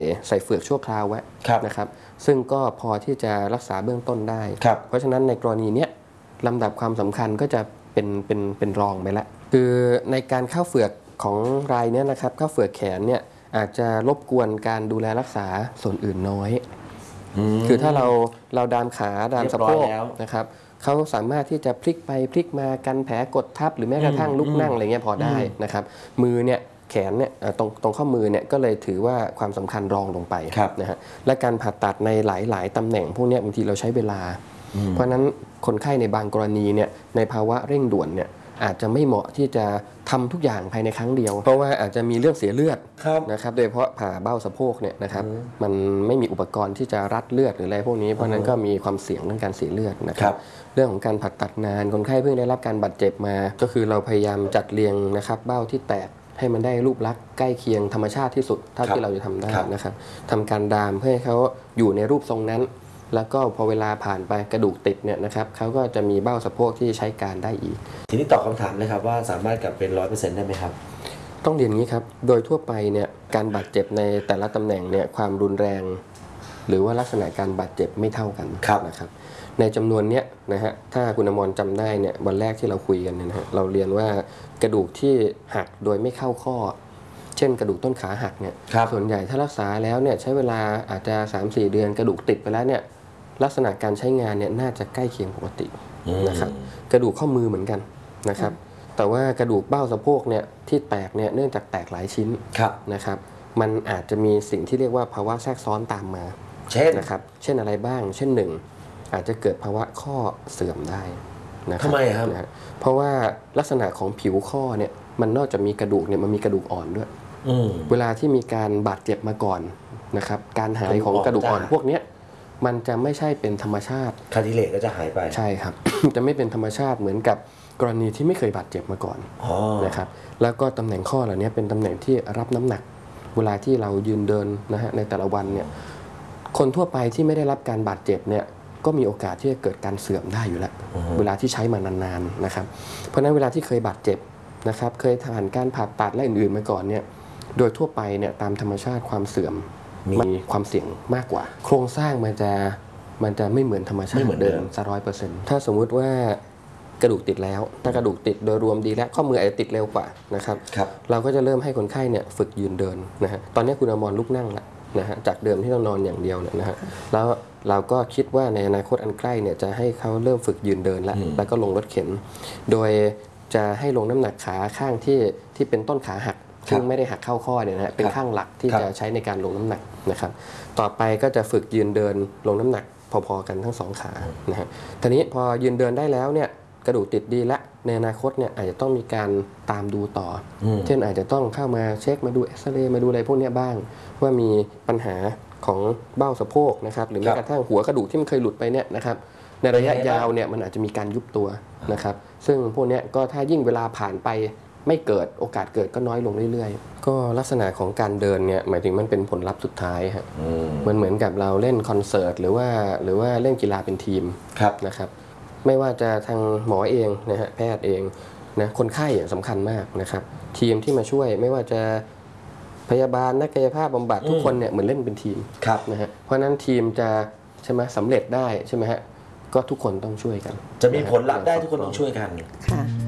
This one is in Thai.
ใส่เฟือกชั่วคราวไว้นะครับซึ่งก็พอที่จะรักษาเบื้องต้นได้เพราะฉะนั้นในกรณีนี้ลำดับความสำคัญก็จะเป็นรองไปแล้วคือในการเข้าเฟือกของรายนี้นะครับเข้าเฟือกแขนเนี่ยอาจจะรบกวนการดูแลรักษาส่วนอื่นน้อยคือถ้าเราดามขาดามสะโพกนะครับเขาสามารถที่จะพลิกไปพลิกมากันแผลกดทับหรือแม้กระทั่งลุกนั่งอะไรเงี้ยพอได้นะครับมือเนี่ยแขนเนี่ยตรงข้อมือเนี่ยก็เลยถือว่าความสำคัญรองลงไปนะฮะและการผ่าตัดในหลายๆตำแหน่งพวกนี้บางทีเราใช้เวลาเพราะนั้นคนไข้ในบางกรณีเนี่ยในภาวะเร่งด่วนเนี่ยอาจจะไม่เหมาะที่จะทำทุกอย่างภายในครั้งเดียวเพราะว่าอาจจะมีเรื่องเสียเลือดนะครับโดยเฉพาะผ่าเบ้าสะโพกเนี่ยนะครับมันไม่มีอุปกรณ์ที่จะรัดเลือดหรืออะไรพวกนี้เพราะนั้นก็มีความเสี่ยงเรื่องการเสียเลือดนะครับเรื่องของการผ่าตัดนานคนไข้เพิ่งได้รับการบาดเจ็บมาก็คือเราพยายามจัดเรียงนะครับเบ้าที่แตกให้มันได้รูปลักษณ์ใกล้เคียงธรรมชาติที่สุดเท่าที่เราจะทำได้นะครับทำการดามเพื่อให้เขาอยู่ในรูปทรงนั้นแล้วก็พอเวลาผ่านไปกระดูกติดเนี่ยนะครับเขาก็จะมีเบ้าสะโพกที่ใช้การได้อีกทีนี้ตอบคำถามเลยครับว่าสามารถกลับเป็น 100% ได้ไหมครับต้องเรียนงี้ครับโดยทั่วไปเนี่ยการบาดเจ็บในแต่ละตำแหน่งเนี่ยความรุนแรงหรือว่าลักษณะการบาดเจ็บไม่เท่ากันนะครับในจำนวนนี้นะฮะถ้าคุณอมรจำได้เนี่ยวันแรกที่เราคุยกันเนี่ยนะฮะเราเรียนว่ากระดูกที่หักโดยไม่เข้าข้อเช่นกระดูกต้นขาหักเนี่ยส่วนใหญ่ถ้ารักษาแล้วเนี่ยใช้เวลาอาจจะ 3-4 เดือนกระดูกติดไปแล้วเนี่ยลักษณะการใช้งานเนี่ยน่าจะใกล้เคียงปกตินะครับกระดูกข้อมือเหมือนกันนะครับแต่ว่ากระดูกเบ้าสะโพกเนี่ยที่แตกเนี่ยเนื่องจากแตกหลายชิ้นนะครับมันอาจจะมีสิ่งที่เรียกว่าภาวะแทรกซ้อนตามมานะครับเช่นอะไรบ้างเช่นหนึ่งอาจจะเกิดภาวะข้อเสื่อมได้นะครับทำไมครับเพราะว่าลักษณะของผิวข้อเนี่ยมันนอกจากมีกระดูกเนี่ยมันมีกระดูกอ่อนด้วยเวลาที่มีการบาดเจ็บมาก่อนนะครับการหายของกระดูกอ่อนพวกนี้มันจะไม่ใช่เป็นธรรมชาติคาร์ทิเลจก็จะหายไปใช่ครับ จะไม่เป็นธรรมชาติเหมือนกับกรณีที่ไม่เคยบาดเจ็บมาก่อนนะครับแล้วก็ตำแหน่งข้อเหล่านี้เป็นตำแหน่งที่รับน้ำหนักเวลาที่เรายืนเดินนะฮะในแต่ละวันเนี่ยคนทั่วไปที่ไม่ได้รับการบาดเจ็บเนี่ยก็มีโอกาสที่จะเกิดการเสื่อมได้อยู่แล้วเวลาที่ใช้มานานๆนะครับเพราะฉะนั้นเวลาที่เคยบาดเจ็บนะครับเคยผ่านการผ่าตัดและอื่นๆมาก่อนเนี่ยโดยทั่วไปเนี่ยตามธรรมชาติความเสื่อมมีความเสี่ยงมากกว่าโครงสร้างมันจะไม่เหมือนธรรมชาติเดิม100%ถ้าสมมุติว่ากระดูกติดแล้วถ้ากระดูกติดโดยรวมดีแล้วข้อมืออาจจะติดเร็วกว่านะครับเราก็จะเริ่มให้คนไข้เนี่ยฝึกยืนเดินนะฮะตอนนี้คุณอมรลุกนั่งแล้วนะฮะจากเดิมที่ต้องนอนอย่างเดียวนะฮะแล้วเราก็คิดว่าในอนาคตอันใกล้เนี่ยจะให้เขาเริ่มฝึกยืนเดินแล้วก็ลงรถเข็นโดยจะให้ลงน้ำหนักขาข้างที่เป็นต้นขาหักซึ่งไม่ได้หักเข้าข้อเนี่ยนะเป็นข้างหลักที่จะใช้ในการลงน้ำหนักนะครับต่อไปก็จะฝึกยืนเดินลงน้ำหนักพอๆกันทั้งสองขานะฮะทีนี้พอยืนเดินได้แล้วเนี่ยกระดูกติดดีและในอนาคตเนี่ยอาจจะต้องมีการตามดูต่อเช่นอาจจะต้องเข้ามาเช็คมาดูเอ็กซเรย์มาดูอะไรพวกนี้บ้างว่ามีปัญหาของเบ้าสะโพกนะครับหรือแม้กระทั่งหัวกระดูกที่มันเคยหลุดไปเนี่ยนะครับในระยะยาวเนี่ยมันอาจจะมีการยุบตัวนะครับซึ่งพวกนี้ก็ถ้ายิ่งเวลาผ่านไปไม่เกิดโอกาสเกิดก็น้อยลงเรื่อยๆก็ลักษณะของการเดินเนี่ยหมายถึงมันเป็นผลลัพธ์สุดท้ายฮะมันเหมือนกับเราเล่นคอนเสิร์ตหรือว่าเล่นกีฬาเป็นทีมนะครับไม่ว่าจะทางหมอเองนะฮะแพทย์เองนะคนไข้สำคัญมากนะครับทีมที่มาช่วยไม่ว่าจะพยาบาลนักกายภาพบำบัดทุกคนเนี่ยเหมือนเล่นเป็นทีมนะฮะเพราะนั้นทีมจะใช่ไหมสำเร็จได้ใช่ไหมฮะก็ทุกคนต้องช่วยกันจะมีผลลัพธ์ได้ทุกคนต้องช่วยกันค่ะ